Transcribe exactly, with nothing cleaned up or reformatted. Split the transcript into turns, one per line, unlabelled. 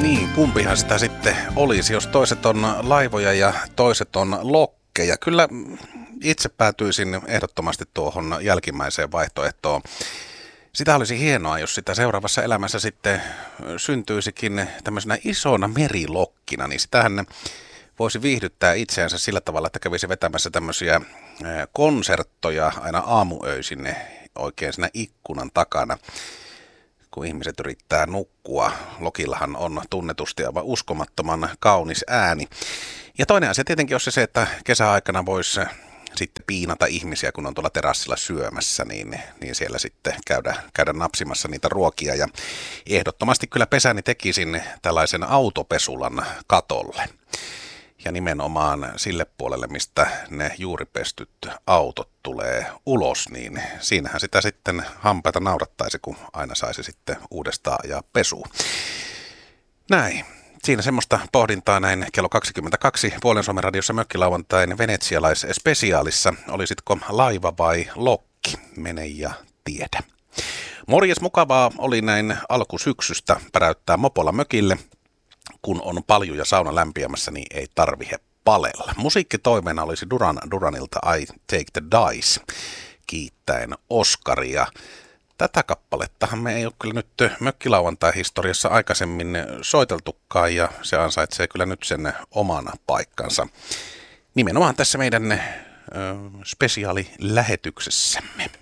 Niin, kumpihan sitä sitten olisi, jos toiset on laivoja ja toiset on lokkeja. Kyllä itse päätyisin ehdottomasti tuohon jälkimmäiseen vaihtoehtoon. Sitä olisi hienoa, jos sitä seuraavassa elämässä sitten syntyisikin tämmöisenä isona merilokkina, niin sitähän voisi viihdyttää itseänsä sillä tavalla, että kävisi vetämässä tämmöisiä konserttoja aina aamuöisin oikein siinä ikkunan takana, kun ihmiset yrittää nukkua. Lokillahan on tunnetusti aivan uskomattoman kaunis ääni. Ja toinen asia tietenkin on se, että kesäaikana voisi sitten piinata ihmisiä, kun on tuolla terassilla syömässä, niin, niin siellä sitten käydä, käydä napsimassa niitä ruokia. Ja ehdottomasti kyllä pesäni tekisin tällaisen autopesulan katolle. Ja nimenomaan sille puolelle, mistä ne juuri pestyt autot tulee ulos, niin siinähän sitä sitten hampaita naurattaisi, kun aina saisi sitten uudestaan ajaa pesuun. Näin. Siinä semmoista pohdintaa näin kello kaksikymmentäkaksi Puolen Suomen radiossa mökkilauantain venetsialais-spesiaalissa. Olisitko laiva vai lokki? Mene ja tiedä. Morjes, mukavaa oli näin alkusyksystä päräyttää mopolla mökille. Kun on paljuja sauna lämpiämässä, niin ei tarvihe palella. Musiikkitoimeena olisi Duran Duranilta I Take the Dice, kiittäen Oskaria. Tätä kappalettahan me ei ole kyllä nyt mökkilauantai-historiassa aikaisemmin soiteltukaan, ja se ansaitsee kyllä nyt sen oman paikkansa. Nimenomaan tässä meidän ö, spesiaalilähetyksessämme.